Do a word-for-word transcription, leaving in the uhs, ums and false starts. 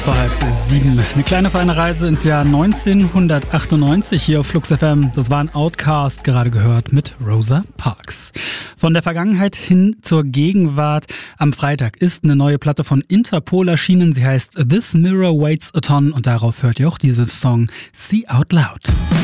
Vor halb sieben. Eine kleine feine Reise ins Jahr neunzehnhundertachtundneunzig hier auf Flux F M. Das war ein Outkast, gerade gehört, mit Rosa Parks. Von der Vergangenheit hin zur Gegenwart. Am Freitag ist eine neue Platte von Interpol erschienen. Sie heißt This Mirror Waits a Ton und darauf hört ihr auch diesen Song See Out Loud.